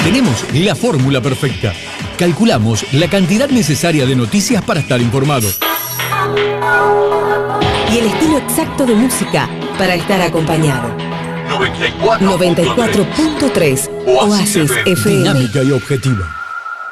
Tenemos la fórmula perfecta. Calculamos la cantidad necesaria de noticias para estar informado. Y el estilo exacto de música para estar acompañado. 94.3 Oasis FM. Dinámica y objetiva.